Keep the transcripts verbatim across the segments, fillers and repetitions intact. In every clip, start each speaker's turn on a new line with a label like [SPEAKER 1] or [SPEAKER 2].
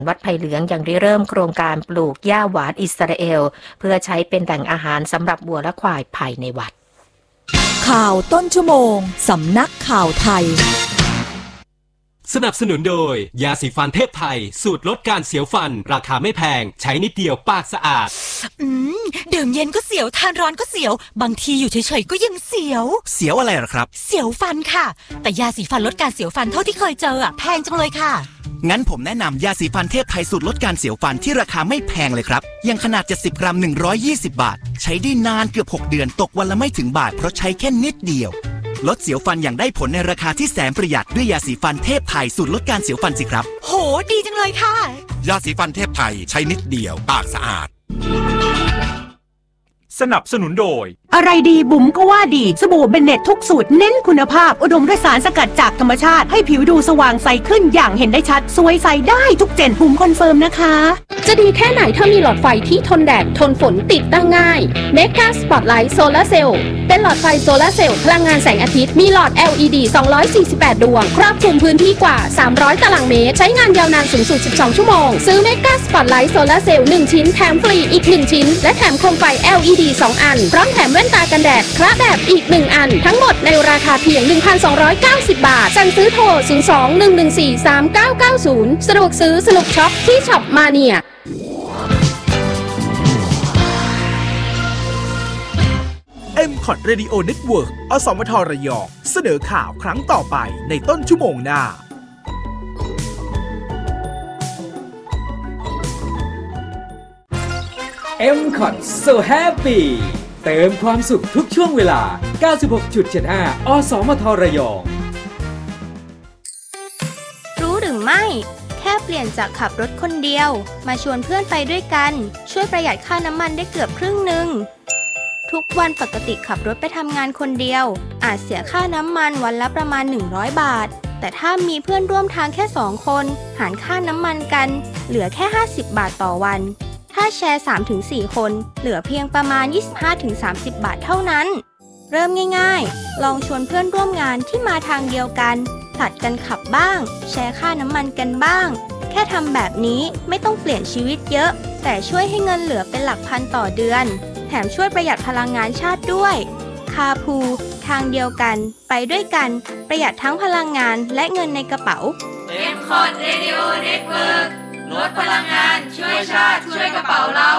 [SPEAKER 1] วัดไผ่เหลืองยังได้เริ่มโครงการปลูกหญ้าหวานอิสราเอลเพื่อใช้เป็นแหล่งอาหารสำหรับวัวและควายภายในวัด
[SPEAKER 2] ข่าวต้นชั่วโมงสำนักข่าวไทย
[SPEAKER 3] สนับสนุนโดยยาสีฟันเทพไทยสูตรลดการเสียวฟันราคาไม่แพงใช้นิดเดียวปากสะอาด
[SPEAKER 2] อืมดื่มเย็นก็เสียวทานร้อนก็เสียวบางทีอยู่เฉยๆก็ยังเสียว
[SPEAKER 4] เสียวอะไรหรอครับ
[SPEAKER 2] เสียวฟันค่ะแต่ยาสีฟันลดการเสียวฟันเท่าที่เคยเจออะแพงจังเลยค่ะ
[SPEAKER 4] งั้นผมแนะนำยาสีฟันเทพไทยสูตรลดการเสียวฟันที่ราคาไม่แพงเลยครับยังขนาดเจ็ดสิบกรัมหนึ่งร้อยยี่สิบบาทใช้ได้นานเกือบหกเดือนตกวันละไม่ถึงบาทเพราะใช้แค่นิดเดียวลดเสียวฟันอย่างได้ผลในราคาที่แสนประหยัดด้วยยาสีฟันเทพไทยสูตรลดการเสียวฟันสิครับ
[SPEAKER 2] โหดีจังเลยค่ะ
[SPEAKER 5] ยาสีฟันเทพไทยใช้นิดเดียวปากสะอาด
[SPEAKER 6] สนับสนุนโดย
[SPEAKER 7] อะไรดีบุ๋มก็ว่าดีสบู่เบนเน็ตทุกสูตรเน้นคุณภาพอุดมด้วยสารสกัดจากธรรมชาติให้ผิวดูสว่างใสขึ้นอย่างเห็นได้ชัดสวยใสได้ทุกเจนบุ๋มคอนเฟิร์มนะคะ
[SPEAKER 8] จะดีแค่ไหนถ้ามีหลอดไฟที่ทนแดดทนฝนติดตั้งง่าย Mega Spotlight Solar Cell เป็นหลอดไฟโซลาร์เซลล์พลังงานแสงอาทิตย์มีหลอด แอล อี ดี สองร้อยสี่สิบแปดดวงครอบคลุมพื้นที่กว่าสามร้อยตารางเมตรใช้งานยาวนานสูงสุดสิบสองชั่วโมงซื้อ Mega Spotlight Solar Cell หนึ่งชิ้นแถมฟรีอีกหนึ่งชิ้นและแถมโคมไฟ แอล อี ดี สองอันพร้อมแถมแว่นตากันแดดคละแบบอีกหนึ่งอันทั้งหมดในราคาเพียง หนึ่งพันสองร้อยเก้าสิบ บาทสั่งซื้อโทรศูนย์ สอง หนึ่ง หนึ่ง สี่ สาม เก้า เก้า ศูนย์สะดวกซื้อสนุกช็อปที่ช็อปมาเนีย
[SPEAKER 6] เอ็ม คอท Radio Network อสมทระยองเสนอข่าวครั้งต่อไปในต้นชั่วโมงหน้า
[SPEAKER 9] เอ็ม คอท So Happy เติมความสุขทุกช่วงเวลา เก้าสิบหกจุดเจ็ดห้า อสมทระยอง
[SPEAKER 10] รู้หรือไม่แค่เปลี่ยนจากขับรถคนเดียวมาชวนเพื่อนไปด้วยกันช่วยประหยัดค่าน้ำมันได้เกือบครึ่งหนึ่งทุกวันปกติขับรถไปทำงานคนเดียวอาจเสียค่าน้ำมันวันละประมาณหนึ่งร้อยบาทแต่ถ้ามีเพื่อนร่วมทางแค่สองคนหารค่าน้ำมันกันเหลือแค่ห้าสิบบาทต่อวันถ้าแชร์ สามถึงสี่ คนเหลือเพียงประมาณ ยี่สิบห้าถึงสามสิบ บาทเท่านั้นเริ่มง่ายๆลองชวนเพื่อนร่วมงานที่มาทางเดียวกันผลัดกันขับบ้างแชร์ค่าน้ำมันกันบ้างแค่ทำแบบนี้ไม่ต้องเปลี่ยนชีวิตเยอะแต่ช่วยให้เงินเหลือเป็นหลักพันต่อเดือนแถมช่วยประหยัดพลังงานชาติด้วยคาพูทางเดียวกันไปด้วยกันประหยัดทั้งพลังงานและเงินในกระเป๋า
[SPEAKER 11] เอ็ม คอท Radio Network ลดพลังงานช่วยชาติช่วยกระเป๋าเรา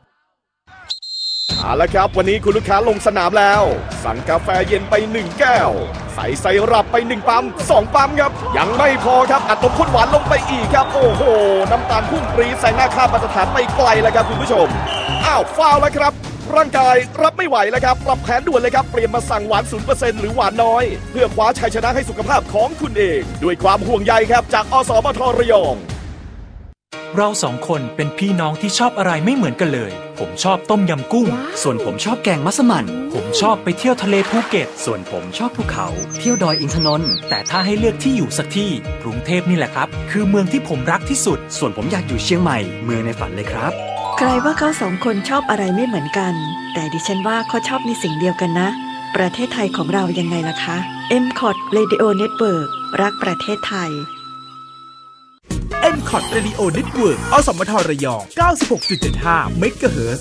[SPEAKER 12] เอาละครับวันนี้คุณลูกค้าลงสนามแล้วสั่งกาแฟเย็นไปหนึ่งแก้วใส่ไซรัปไปหนึ่งปั๊มสองปั๊มครับยังไม่พอครับอัดนมข้นหวานลงไปอีกครับโอ้โหน้ำตาลพุ่งปรี๊ดแซงหน้าค่ามาตรฐานไปไกลแล้วครับคุณผู้ชมอ้าวฟาวแล้วครับร่างกายรับไม่ไหวแล้วครับปรับแผนด่วนเลยครับเปลี่ยนมาสั่งหวาน ศูนย์เปอร์เซ็นต์ หรือหวานน้อยเพื่อคว้าชัยชนะให้สุขภาพของคุณเองด้วยความห่วงใยครับจากอสมทระยอง
[SPEAKER 13] เราสองคนเป็นพี่น้องที่ชอบอะไรไม่เหมือนกันเลยผมชอบต้มยำกุ้งส่วนผมชอบแกงมัสมั่นผมชอบไปเที่ยวทะเลภูเก็ตส่วนผมชอบภูเขาเที่ยวดอยอินทนนท์แต่ถ้าให้เลือกที่อยู่สักที่กรุงเทพนี่แหละครับคือเมืองที่ผมรักที่สุดส่วนผมอยากอยู่เชียงใหม่เมืองในฝันเลยครับ
[SPEAKER 14] ใครว่าเขาสองคนชอบอะไรไม่เหมือนกันแต่ดิฉันว่าเขาชอบในสิ่งเดียวกันนะประเทศไทยของเรายังไงล่ะคะ เอ็ม คอท Radio Network รักประเทศไทย
[SPEAKER 6] เอ็ม คอท Radio Network อสมทระยอง เก้าสิบหกจุดเจ็ดห้า เมกะเฮิรตซ์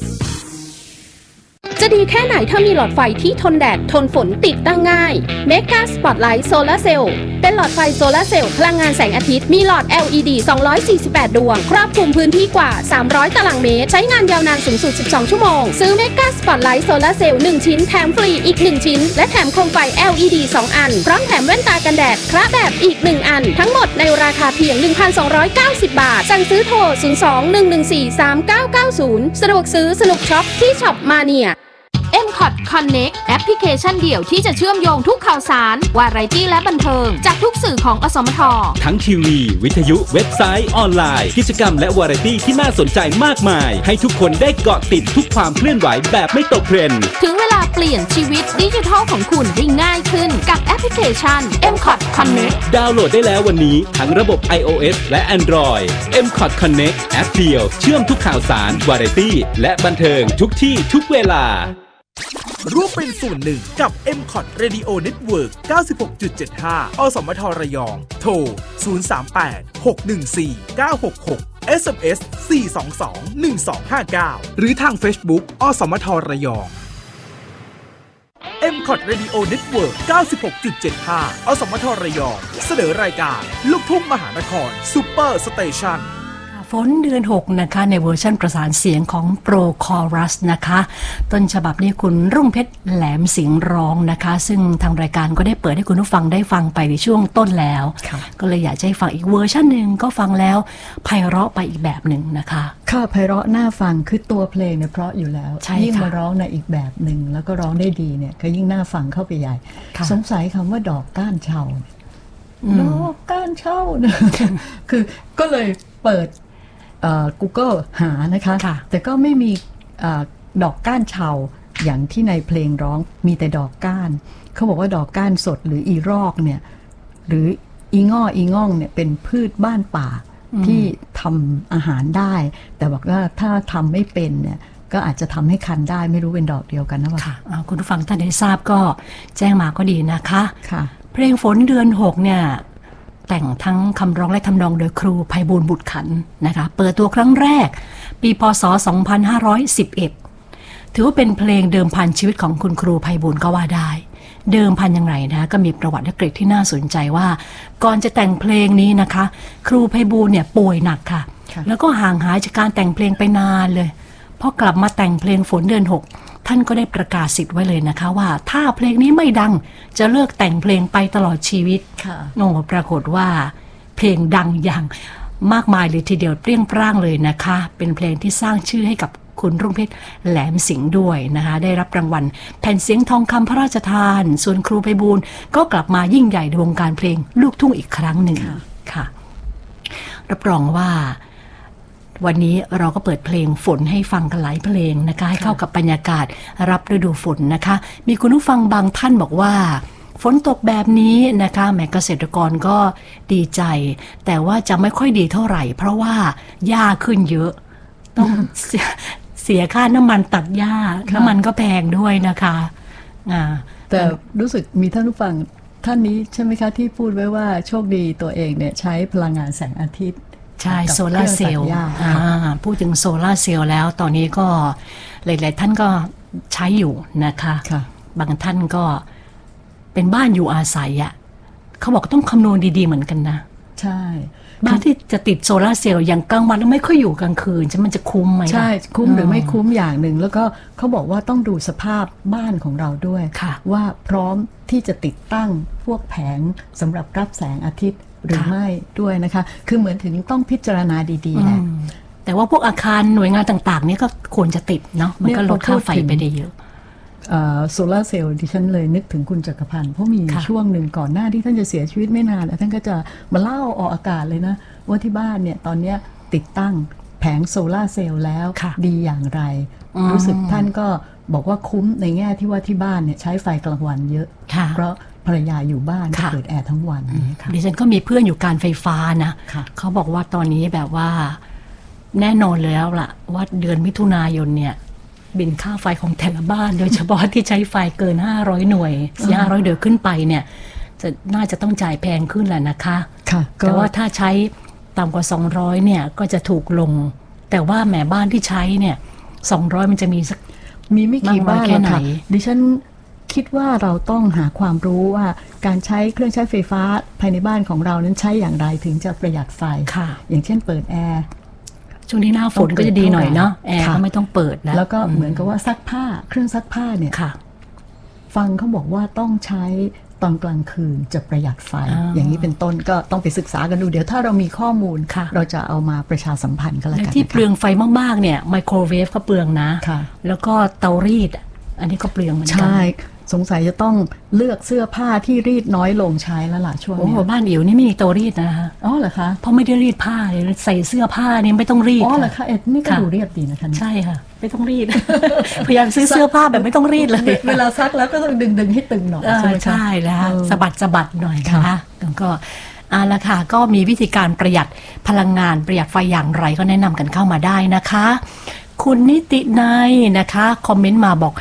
[SPEAKER 8] จะดีแค่ไหนถ้ามีหลอดไฟที่ทนแดดทนฝนติดตั้งง่าย Mega Spotlight Solar Cell เป็นหลอดไฟโซลาร์เซลล์พลังงานแสงอาทิตย์มีหลอด แอล อี ดี สองร้อยสี่สิบแปดดวงครอบคลุมพื้นที่กว่าสามร้อยตารางเมตรใช้งานยาวนานสูงสุดสิบสองชั่วโมงซื้อ Mega Spotlight Solar Cell หนึ่งชิ้นแถมฟรีอีกหนึ่งชิ้นและแถมโคมไฟ แอล อี ดี สองอันพร้อมแถมแว่นตากันแดดคละแบบอีกหนึ่งอันทั้งหมดในราคาเพียง หนึ่งพันสองร้อยเก้าสิบ บาทสั่งซื้อโทรศูนย์ สอง หนึ่ง หนึ่ง สี่ สาม เก้า เก้า ศูนย์สะดวกซื้อสนุกช็อปที่ช็อปมาเนียเอ็ม คอท Connect แอปพลิเคชันเดี่ยวที่จะเชื่อมโยงทุกข่าวสารวาไรตี้และบันเทิงจากทุกสื่อของอสมท
[SPEAKER 3] ทั้งทีวีวิทยุเว็บไซต์ออนไลน์กิจกรรมและวาไรตี้ที่น่าสนใจมากมายให้ทุกคนได้เกาะติดทุกความเคลื่อนไหวแบบไม่ตกเทรนด์
[SPEAKER 8] ถึงเวลาเปลี่ยนชีวิตดิจิทัลของคุณได้ง่ายขึ้นกับแอปพลิเคชัน เอ็ม คอท Connect
[SPEAKER 3] ดาวน์โหลดได้แล้ววันนี้ทั้งระบบ iOS และ Android เอ็ม คอท Connect แอปเดียวเชื่อมทุกข่าวสารวาไรตี้และบันเทิงทุกที่ทุกเวลา
[SPEAKER 6] ร่วมเป็นส่วนหนึ่งกับ เอ็ม คอท Radio Network เก้าสิบหกจุดเจ็ดห้า อสมทระยองโทรศูนย์ สาม แปด หก หนึ่ง สี่ เก้า หก หก เอส เอ็ม เอส สี่ สอง สอง หนึ่ง สอง ห้า เก้า หรือทาง Facebook อสมทระยอง เอ็ม คอท Radio Network เก้าสิบหกจุดเจ็ดห้า อสมทระยองเสนอรายการลูกทุ่งมหานครซุปเปอร์สเตชัน
[SPEAKER 15] ฝนเดือนหกนะคะในเวอร์ชันประสานเสียงของโปรคอรัสนะคะต้นฉบับนี้คุณรุ่งเพชรแหลมสิงห์ร้องนะคะซึ่งทางรายการก็ได้เปิดให้คุณผู้ฟังได้ฟังไปในช่วงต้นแล้วก็เลยอยากจะให้ฟังอีกเวอร์ชันหนึ่งก็ฟังแล้วไพเราะไปอีกแบบหนึ่งนะคะ
[SPEAKER 16] ค่ะไพเราะน่าฟังคือตัวเพลงเนี่ยเพราะอยู่แล้วยิ่งมาร้องในอีกแบบหนึ่งแล้วก็ร้องได้ดีเนี่ยก็ยิ่งน่าฟังเข้าไปใหญ่สงสัยคำว่าดอกก้านเฉาดอกก้านเฉาเนี่ยคือก็เลยเปิดGoogle หานะคะแต่ก็ไม่มีดอกก้านเฉาอย่างที่ในเพลงร้องมีแต่ดอกก้านเขาบอกว่าดอกก้านสดหรืออีรอกเนี่ยหรืออีง่ออีง่องเนี่ยเป็นพืชบ้านป่าที่ทำอาหารได้แต่บอกว่าถ้าทำไม่เป็นเนี่ยก็อาจจะทำให้คันได้ไม่รู้เป็นดอกเดียวกันนะว่า
[SPEAKER 15] คุณผู้ฟังท่านได้ทราบก็แจ้งมาก็ดีนะคะเพลงฝนเดือนหกเนี่ยแต่งทั้งคำร้องและทำนองโดยครูไพบูลย์บุตรขันนะคะเปิดตัวครั้งแรกปีพ.ศ. สองพันห้าร้อยสิบเอ็ดถือว่าเป็นเพลงเดิมพันชีวิตของคุณครูไพบูลย์ก็ว่าได้เดิมพันอย่างไรนะก็มีประวัติและเกร็ดที่น่าสนใจว่าก่อนจะแต่งเพลงนี้นะคะครูไพบูลย์เนี่ยป่วยหนักค่ะแล้วก็ห่างหายจากการแต่งเพลงไปนานเลยพอกลับมาแต่งเพลงฝนเดือนหกท่านก็ได้ประกาศสิทธิ์ไว้เลยนะคะว่าถ้าเพลงนี้ไม่ดังจะเลิกแต่งเพลงไปตลอดชีวิตโอ้ปรากฏว่าเพลงดังอย่างมากมายเลยทีเดียวเปรี้ยงปร้างเลยนะคะเป็นเพลงที่สร้างชื่อให้กับคุณรุ่งเพชรแหลมสิงห์ด้วยนะคะได้รับรางวัลแผ่นเสียงทองคำพระราชทานส่วนครูไพบูลย์ก็กลับมายิ่งใหญ่ในวงการเพลงลูกทุ่งอีกครั้งหนึ่งค่ะรับรองว่าวันนี้เราก็เปิดเพลงฝนให้ฟังกันหลายเพลงนะคะให้เข้ากับบรรยากาศรับฤดูฝนนะคะมีคุณผู้ฟังบางท่านบอกว่าฝนตกแบบนี้นะคะแม้เกษตรกรก็ดีใจแต่ว่าจะไม่ค่อยดีเท่าไหร่เพราะว่าหญ้าขึ้นเยอะต้องเสีย, เสียค่าน้ำมันตัดหญ้าน้ำมันก็แพงด้วยนะคะอ่า
[SPEAKER 16] แต่รู้สึกมีท่านผู้ฟังท่านนี้ใช่ไหมคะที่พูดไว้ว่าโชคดีตัวเองเนี่ยใช้พลังงานแสงอาทิตย์
[SPEAKER 15] ใช่โซลาร์เซลล์พูดถึงโซลาร์เซลล์แล้วตอนนี้ก็หลายๆท่านก็ใช้อยู่นะคะบางท่านก็เป็นบ้านอยู่อาศัยอ่ะเขาบอกต้องคำนวณดีๆเหมือนกันนะ
[SPEAKER 16] ใช่
[SPEAKER 15] บ้านที่จะติดโซลาร์เซลล์อย่างกลางวันแล้วไม่ค่อยอยู่กลางคืนจะมันจะคุ้มไหม
[SPEAKER 16] ใช่คุ้มหรือไม่คุ้มอย่างหนึ่งแล้วก็เขาบอกว่าต้องดูสภาพบ้านของเราด้วยว่าพร้อมที่จะติดตั้งพวกแผงสำหรับรับแสงอาทิตย์หรือไม่ด้วยนะคะคือเหมือนถึงต้องพิจารณาดีๆแหละ
[SPEAKER 15] แต่ว่าพวกอาคารหน่วยงานต่างๆนี่ก็ควรจะติดเนาะมันก็ลดค่าไฟไปได้เยอะ
[SPEAKER 16] โซลาร์เซลล์ดิฉันเลยนึกถึงคุณจักรพันธ์เพราะมีช่วงหนึ่งก่อนหน้าที่ท่านจะเสียชีวิตไม่นานแล้วท่านก็จะมาเล่าออกอากาศเลยนะว่าที่บ้านเนี่ยตอนนี้ติดตั้งแผงโซลาร์เซลล์แล้วดีอย่างไรรู้สึกท่านก็บอกว่าคุ้มในแง่ที่ว่าที่บ้านเนี่ยใช้ไฟกลางวันเยอะเพราะภรรยาอยู่บ้านก็เปิดแอร์ทั้งวัน
[SPEAKER 15] ดิฉันก็มีเพื่อนอยู่การไฟฟ้านะเขาบอกว่าตอนนี้แบบว่าแน่นอนแล้วล่ะว่าเดือนมิถุนายนเนี่ยบินค่าไฟของแต่ละบ้านโดยเฉพาะที่ใช้ไฟเกินห้าร้อยหน่วยห้าร้อยเดือนขึ้นไปเนี่ยจะน่าจะต้องจ่ายแพงขึ้นแหละนะคะแต่ว่าถ้าใช้ต่ำกว่าสองร้อยเนี่ยก็จะถูกลงแต่ว่าแหมบ้านที่ใช้เนี่ยสองร้อยมันจะมีสัก
[SPEAKER 16] มีไม่กี่บ้านแค่ไหนดิฉันคิดว่าเราต้องหาความรู้ว่าการใช้เครื่องใช้ไฟฟ้าภายในบ้านของเรานั้นใช้อย่างไรถึงจะประหยัดไฟอย่างเช่นเปิดแอร์
[SPEAKER 15] ช่วงนี้หน้าฝนก็จะดีหน่อยเนาะแอร์ก็ไม่ต้องเปิดแล้ว
[SPEAKER 16] แล้วก็เหมือนกับว่าซักผ้าเครื่องซักผ้าเนี่ยฟังเขาบอกว่าต้องใช้ตอนกลางคืนจะประหยัดไฟ อ, อย่างนี้เป็นต้นก็ต้องไปศึกษากันดูเดี๋ยวถ้าเรามีข้อมูลเราจะเอามาประชาสัมพันธ์กันแล้วกัน
[SPEAKER 15] ที่เปลืองไฟมากๆเนี่ยไมโครเวฟก็เปลืองนะแล้วก็เตารีดอันนี้ก็เปลืองเหมือนกัน
[SPEAKER 16] ใช่สงสัยจะต้องเลือกเสื้อผ้าที่รีดน้อยลงใช้แล้วล่ะช่วงนี้
[SPEAKER 15] โอ้บ้านอิ๋วนี่ไม่มีเตารีดนะคะ
[SPEAKER 16] อ๋อเหรอคะ
[SPEAKER 15] เพราะไม่ได้รีดผ้าเลยใส่เสื้อผ้านี่ไม่ต้องรีด
[SPEAKER 16] อ๋อเหรอคะเอ็ดนี่ก็ดูเรียบดีนะคะ
[SPEAKER 15] ใช่ค่ะไม่ต้องรีดพยายามซื้อเสื้อผ้าแบบไม่ต้องรีดเลย
[SPEAKER 16] เวลาซักแล้วก็ต้องดึงดึงให้ตึงหน่อย
[SPEAKER 15] ใช่ใช่แล้วสะบัดสะบัดหน่อยนะคะแล้วก็เอาละค่ะก็มีวิธีการประหยัดพลังงานประหยัดไฟอย่างไรก็แนะนำกันเข้ามาได้นะคะคุณนิตินัยนะคะคอมเมนต์มาบอก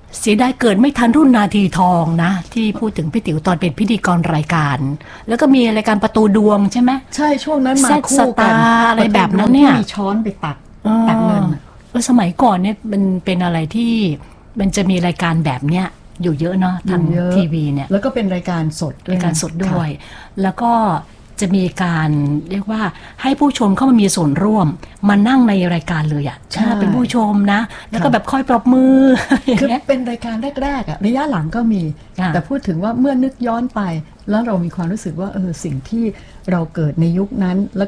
[SPEAKER 15] เสียดายเกิดไม่ทันรุ่นนาทีทองนะที่พูดถึงพี่ติ๋วตอนเป็นพิธีกรรายการ แล้วก็มีรายการประตูดวงใช่ไหม
[SPEAKER 16] ใช่ช่วงนั้นมาคู่
[SPEAKER 15] กันอะไรแบบนั้นเนี่ย
[SPEAKER 16] มีช้อนไปตักตักเงิน
[SPEAKER 15] เออสมัยก่อนเนี่ยมันเป็นอะไรที่มันจะมีรายการแบบเนี้ยอยู่เยอะเนาะทางทีวีเนี่ย
[SPEAKER 16] แล้วก็เป็นรายการสด
[SPEAKER 15] รายการสดด้วยแล้วก็จะมีการเรียกว่าให้ผู้ชมเข้ามามีส่วนร่วมมานั่งในรายการเลยอ่ะถ้าเป็นผู้ชมนะแล้วก็แบบคอยปรบมือ
[SPEAKER 16] คือเป็นรายการแรกๆอ่ะระยะหลังก็มีแต่พูดถึงว่าเมื่อนึกย้อนไปแล้วเรามีความรู้สึกว่าเออสิ่งที่เราเกิดในยุคนั้นแล้ว